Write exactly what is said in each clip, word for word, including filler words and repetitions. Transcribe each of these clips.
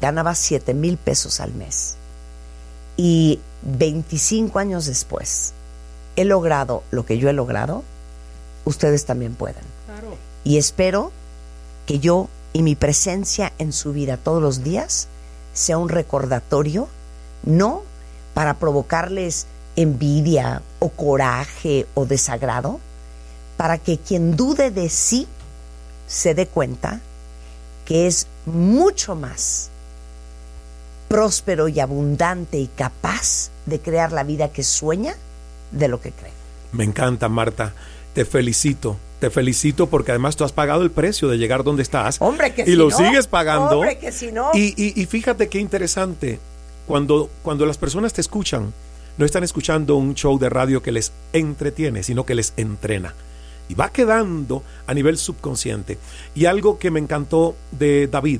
ganaba siete mil pesos al mes. Y veinticinco años después, he logrado lo que yo he logrado, ustedes también pueden. Claro. Y espero que yo y mi presencia en su vida todos los días sea un recordatorio, no para provocarles envidia o coraje o desagrado, para que quien dude de sí se dé cuenta que es mucho más próspero y abundante y capaz de crear la vida que sueña de lo que cree. Me encanta, Marta. Te felicito. Te felicito porque además tú has pagado el precio de llegar donde estás. Hombre, que y si lo no, sigues pagando. Hombre, que si no. Y, y, y fíjate qué interesante. Cuando, cuando las personas te escuchan, no están escuchando un show de radio que les entretiene, sino que les entrena. Y va quedando a nivel subconsciente. Y algo que me encantó de David,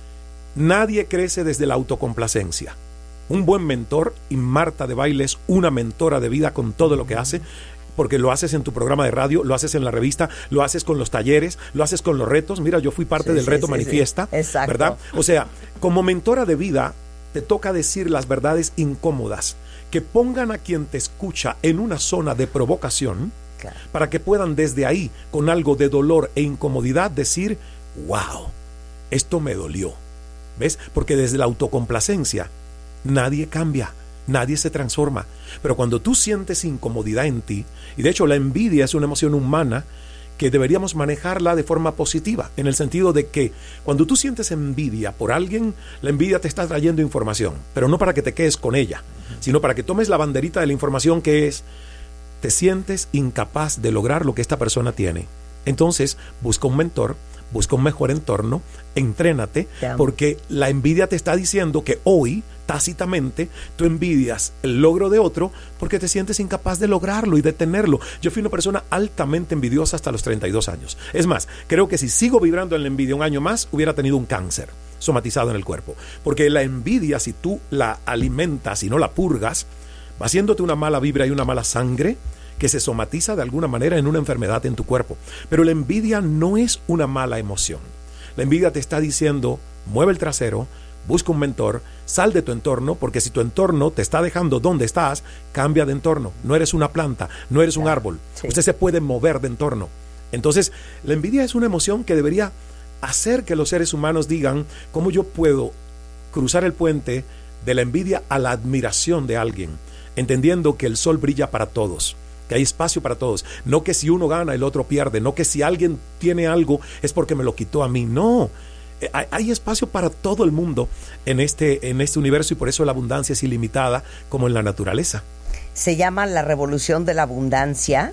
nadie crece desde la autocomplacencia. Un buen mentor, y Marta de Baile es una mentora de vida con todo lo que hace, porque lo haces en tu programa de radio, lo haces en la revista, lo haces con los talleres, lo haces con los retos. Mira, yo fui parte sí, del sí, reto sí, Manifiesta, sí. Exacto. ¿verdad? O sea, como mentora de vida, te toca decir las verdades incómodas que pongan a quien te escucha en una zona de provocación, claro, para que puedan desde ahí, con algo de dolor e incomodidad, decir, wow, esto me dolió. ¿Ves? Porque desde la autocomplacencia nadie cambia, nadie se transforma. Pero cuando tú sientes incomodidad en ti, y de hecho la envidia es una emoción humana que deberíamos manejarla de forma positiva, en el sentido de que cuando tú sientes envidia por alguien, la envidia te está trayendo información, pero no para que te quedes con ella, sino para que tomes la banderita de la información, que es, te sientes incapaz de lograr lo que esta persona tiene. Entonces, busca un mentor, busca un mejor entorno, entrénate, porque la envidia te está diciendo que hoy, tácitamente, tú envidias el logro de otro porque te sientes incapaz de lograrlo y de tenerlo. Yo fui una persona altamente envidiosa hasta los treinta y dos años. Es más, creo que si sigo vibrando en la envidia un año más, hubiera tenido un cáncer somatizado en el cuerpo. Porque la envidia, si tú la alimentas y no la purgas, va haciéndote una mala vibra y una mala sangre que se somatiza de alguna manera en una enfermedad en tu cuerpo. Pero la envidia no es una mala emoción. La envidia te está diciendo, mueve el trasero, busca un mentor, sal de tu entorno, porque si tu entorno te está dejando donde estás, cambia de entorno. No eres una planta, no eres un árbol. Sí. Usted se puede mover de entorno. Entonces, la envidia es una emoción que debería hacer que los seres humanos digan, ¿cómo yo puedo cruzar el puente de la envidia a la admiración de alguien? Entendiendo que el sol brilla para todos, que hay espacio para todos, no que si uno gana el otro pierde, no que si alguien tiene algo es porque me lo quitó a mí, no, hay, hay espacio para todo el mundo en este, en este universo, y por eso la abundancia es ilimitada como en la naturaleza. Se llama La Revolución de la Abundancia,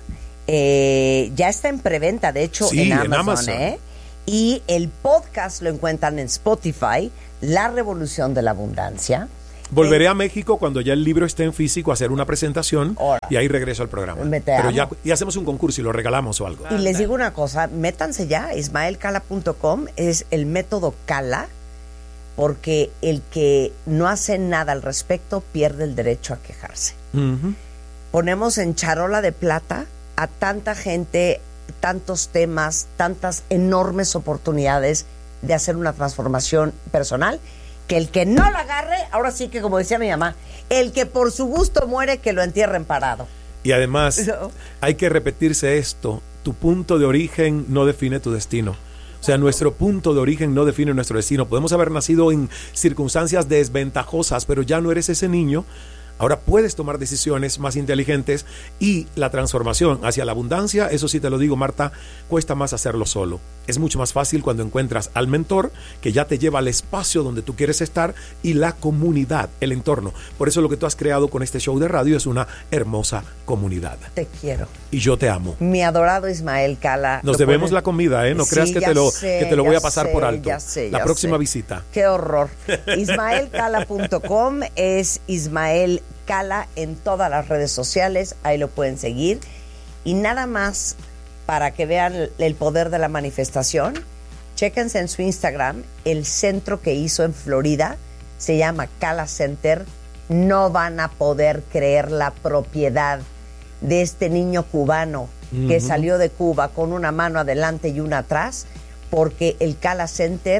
eh, ya está en preventa, de hecho, sí, en Amazon, en Amazon. ¿eh? Y el podcast lo encuentran en Spotify, La Revolución de la Abundancia. Volveré a México cuando ya el libro esté en físico a hacer una presentación. Ahora, y ahí regreso al programa. Pero ya y hacemos un concurso y lo regalamos o algo. Y les digo una cosa, métanse ya, ismael cala punto com es el método Cala, porque el que no hace nada al respecto pierde el derecho a quejarse. Uh-huh. Ponemos en charola de plata a tanta gente, tantos temas, tantas enormes oportunidades de hacer una transformación personal, que el que no la agarre, ahora sí que como decía mi mamá, el que por su gusto muere, que lo entierren parado. Y además, no. hay que repetirse esto, tu punto de origen no define tu destino. O sea, nuestro punto de origen no define nuestro destino. Podemos haber nacido en circunstancias desventajosas, pero ya no eres ese niño. Ahora puedes tomar decisiones más inteligentes, y la transformación hacia la abundancia, eso sí te lo digo, Marta, cuesta más hacerlo solo. Es mucho más fácil cuando encuentras al mentor que ya te lleva al espacio donde tú quieres estar, y la comunidad, el entorno. Por eso lo que tú has creado con este show de radio es una hermosa comunidad. Te quiero. Y yo te amo. Mi adorado Ismael Cala. Nos debemos ponen... la comida, ¿eh? No sí, creas que te, lo, sé, que te lo voy a pasar sé, por alto. Ya sé, la ya próxima sé. visita. Qué horror. ismael cala punto com es Ismael Cala en todas las redes sociales, ahí lo pueden seguir. Y nada más para que vean el poder de la manifestación, chéquense en su Instagram el centro que hizo en Florida, se llama Cala Center. No van a poder creer la propiedad de este niño cubano uh-huh. que salió de Cuba con una mano adelante y una atrás, porque el Cala Center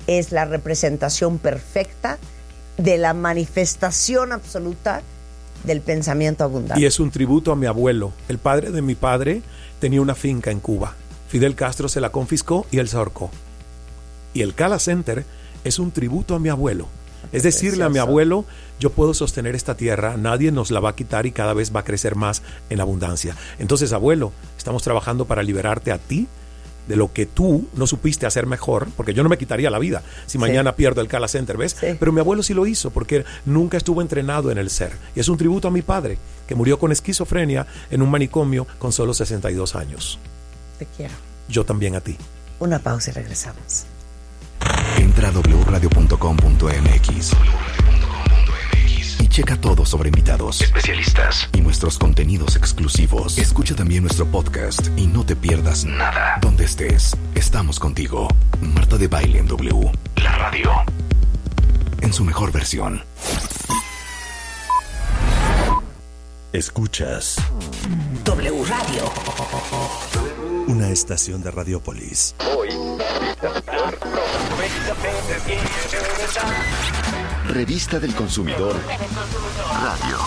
es la representación perfecta de la manifestación absoluta del pensamiento abundante. Y es un tributo a mi abuelo. El padre de mi padre tenía una finca en Cuba. Fidel Castro se la confiscó y él se ahorcó. Y el Cala Center es un tributo a mi abuelo. Es decirle a mi abuelo, yo puedo sostener esta tierra, nadie nos la va a quitar y cada vez va a crecer más en abundancia. Entonces, abuelo, estamos trabajando para liberarte a ti de lo que tú no supiste hacer mejor, porque yo no me quitaría la vida si mañana sí. pierdo el Cala Center, ¿ves? Sí. Pero mi abuelo sí lo hizo, porque nunca estuvo entrenado en el ser. Y es un tributo a mi padre, que murió con esquizofrenia en un manicomio con solo sesenta y dos años. Te quiero. Yo también a ti. Una pausa y regresamos. Entra a doble u radio punto com punto m x y checa todo sobre invitados, especialistas y nuestros contenidos exclusivos. Escucha también nuestro podcast y no te pierdas nada. Donde estés, estamos contigo. Marta de Baile en W, la radio, en su mejor versión. Escuchas W Radio, una estación de Radiopolis. Hoy, Revista del Consumidor Radio.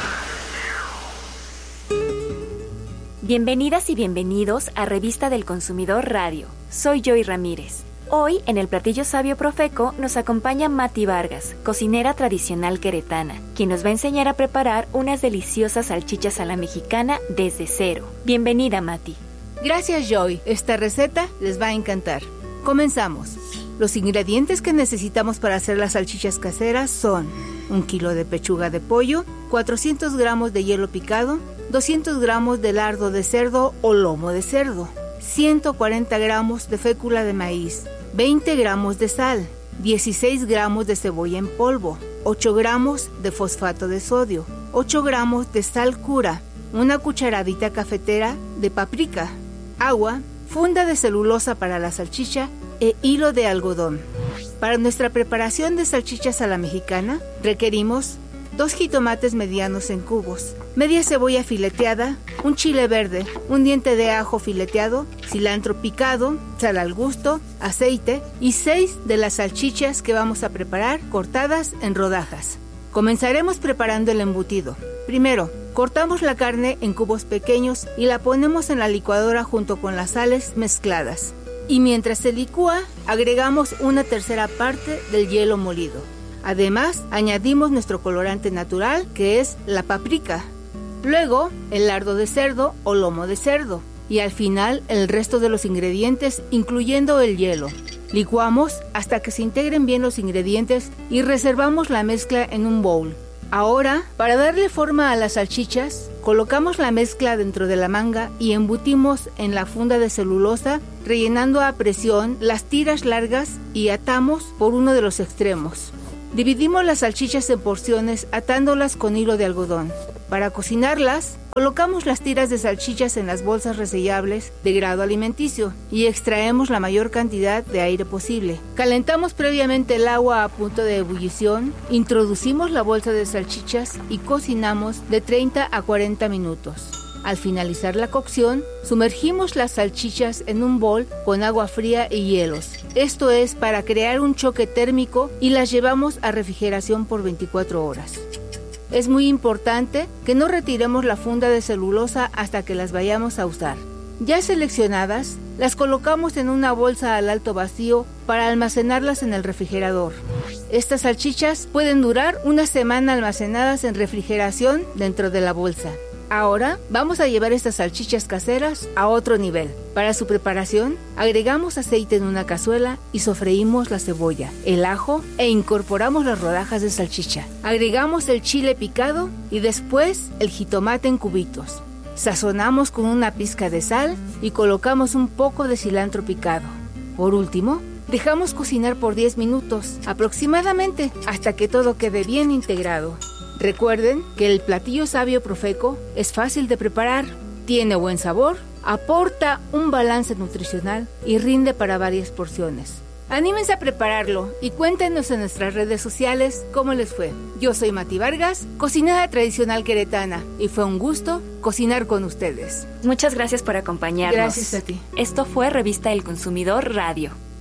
Bienvenidas y bienvenidos a Revista del Consumidor Radio. Soy Joy Ramírez. Hoy, en el Platillo Sabio Profeco, nos acompaña Mati Vargas, cocinera tradicional queretana, quien nos va a enseñar a preparar unas deliciosas salchichas a la mexicana desde cero. Bienvenida, Mati. Gracias, Joy. Esta receta les va a encantar. Comenzamos. Los ingredientes que necesitamos para hacer las salchichas caseras son un kilo de pechuga de pollo, cuatrocientos gramos de hielo picado, doscientos gramos de lardo de cerdo o lomo de cerdo, ciento cuarenta gramos de fécula de maíz, veinte gramos de sal, dieciséis gramos de cebolla en polvo, ocho gramos de fosfato de sodio, ocho gramos de sal cura, una cucharadita cafetera de paprika, agua, funda de celulosa para la salchicha e hilo de algodón. Para nuestra preparación de salchichas a la mexicana, requerimos dos jitomates medianos en cubos, media cebolla fileteada, un chile verde, un diente de ajo fileteado, cilantro picado, sal al gusto, aceite y seis de las salchichas que vamos a preparar cortadas en rodajas. Comenzaremos preparando el embutido. Primero, cortamos la carne en cubos pequeños y la ponemos en la licuadora junto con las sales mezcladas. Y mientras se licúa, agregamos una tercera parte del hielo molido. Además, añadimos nuestro colorante natural, que es la paprika. Luego, el lardo de cerdo o lomo de cerdo. Y al final, el resto de los ingredientes, incluyendo el hielo. Licuamos hasta que se integren bien los ingredientes y reservamos la mezcla en un bowl. Ahora, para darle forma a las salchichas, colocamos la mezcla dentro de la manga y embutimos en la funda de celulosa, rellenando a presión las tiras largas y atamos por uno de los extremos. Dividimos las salchichas en porciones atándolas con hilo de algodón. Para cocinarlas, colocamos las tiras de salchichas en las bolsas resellables de grado alimenticio y extraemos la mayor cantidad de aire posible. Calentamos previamente el agua a punto de ebullición, introducimos la bolsa de salchichas y cocinamos de treinta a cuarenta minutos. Al finalizar la cocción, sumergimos las salchichas en un bol con agua fría y hielos. Esto es para crear un choque térmico y las llevamos a refrigeración por veinticuatro horas. Es muy importante que no retiremos la funda de celulosa hasta que las vayamos a usar. Ya seleccionadas, las colocamos en una bolsa al alto vacío para almacenarlas en el refrigerador. Estas salchichas pueden durar una semana almacenadas en refrigeración dentro de la bolsa. Ahora vamos a llevar estas salchichas caseras a otro nivel. Para su preparación, agregamos aceite en una cazuela y sofreímos la cebolla, el ajo e incorporamos las rodajas de salchicha. Agregamos el chile picado y después el jitomate en cubitos. Sazonamos con una pizca de sal y colocamos un poco de cilantro picado. Por último, dejamos cocinar por diez minutos aproximadamente hasta que todo quede bien integrado. Recuerden que el platillo sabio Profeco es fácil de preparar, tiene buen sabor, aporta un balance nutricional y rinde para varias porciones. Anímense a prepararlo y cuéntenos en nuestras redes sociales cómo les fue. Yo soy Mati Vargas, cocinera tradicional queretana, y fue un gusto cocinar con ustedes. Muchas gracias por acompañarnos. Gracias a ti. Esto fue Revista del Consumidor Radio.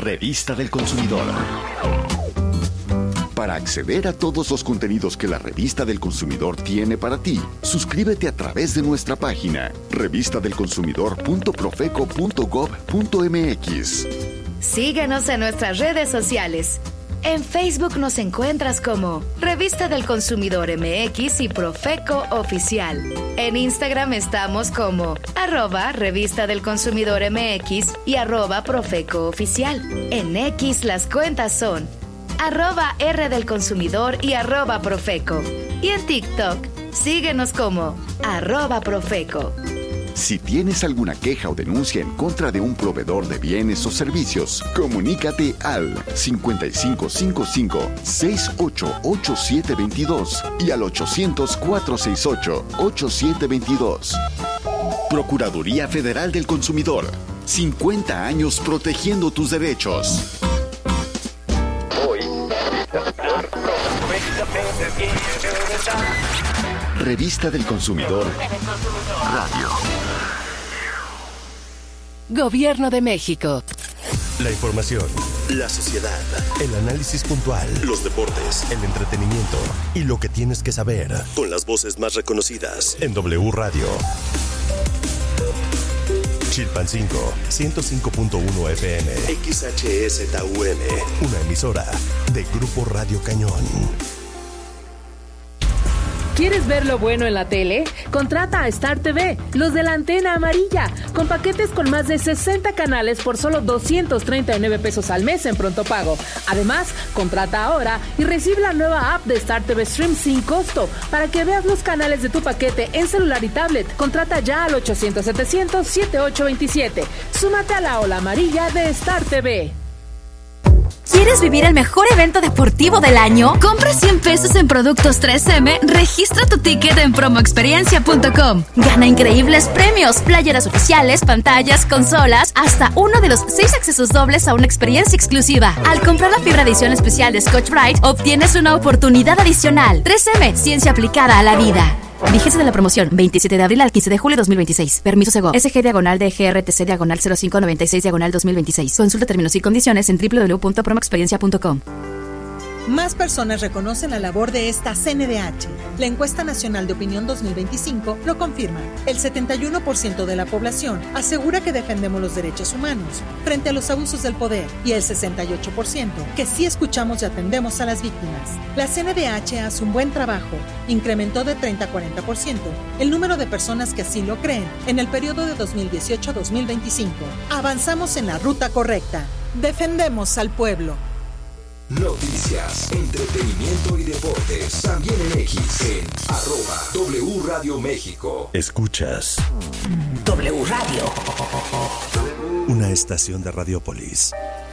Revista del Consumidor. Para acceder a todos los contenidos que la Revista del Consumidor tiene para ti, suscríbete a través de nuestra página revista del consumidor punto profeco punto gob punto mx. Síguenos en nuestras redes sociales. En Facebook nos encuentras como Revista del Consumidor M X y Profeco Oficial. En Instagram estamos como arroba Revista del Consumidor M X y arroba Profeco Oficial. En X las cuentas son arroba R del Consumidor y arroba Profeco. Y en TikTok, síguenos como arroba Profeco. Si tienes alguna queja o denuncia en contra de un proveedor de bienes o servicios, comunícate al cincuenta y cinco cincuenta y cinco, sesenta y ocho, ochenta y siete veintidós y al ochocientos, cuatrocientos sesenta y ocho, ochenta y siete veintidós. Procuraduría Federal del Consumidor. cincuenta años protegiendo tus derechos. Revista del Consumidor Radio. Gobierno de México. La información, la sociedad, el análisis puntual, los deportes, el entretenimiento y lo que tienes que saber. Con las voces más reconocidas en W Radio. Chilpancingo, ciento cinco punto uno F M. X H S T U M. Una emisora de Grupo Radio Cañón. ¿Quieres ver lo bueno en la tele? Contrata a Star T V, los de la antena amarilla, con paquetes con más de sesenta canales por solo doscientos treinta y nueve pesos al mes en pronto pago. Además, contrata ahora y recibe la nueva app de Star T V Stream sin costo para que veas los canales de tu paquete en celular y tablet. Contrata ya al ochocientos, setecientos, setenta y ocho veintisiete. Súmate a la ola amarilla de Star T V. ¿Quieres vivir el mejor evento deportivo del año? Compra cien pesos en productos tres eme, registra tu ticket en promo experiencia punto com. Gana increíbles premios, playeras oficiales, pantallas, consolas, hasta uno de los seis accesos dobles a una experiencia exclusiva. Al comprar la fibra edición especial de Scotch-Brite, obtienes una oportunidad adicional. tres eme, ciencia aplicada a la vida. Vigencia de la promoción, veintisiete de abril al quince de julio de dos mil veintiséis. Permiso Sego. S G diagonal D G R T C diagonal cero cinco noventa y seis diagonal dos mil veintiséis. Consulta términos y condiciones en doble u doble u doble u punto promo experiencia punto com. Más personas reconocen la labor de esta C N D H. La encuesta nacional de opinión dos mil veinticinco lo confirma. El setenta y uno por ciento de la población asegura que defendemos los derechos humanos frente a los abusos del poder y el sesenta y ocho por ciento que sí escuchamos y atendemos a las víctimas. La C N D H hace un buen trabajo. Incrementó de treinta a cuarenta por ciento el número de personas que así lo creen en el periodo de dos mil dieciocho a dos mil veinticinco. Avanzamos en la ruta correcta. Defendemos al pueblo. Noticias, entretenimiento y deportes, también en X, en arroba W Radio México. Escuchas W Radio. Una estación de Radiopolis.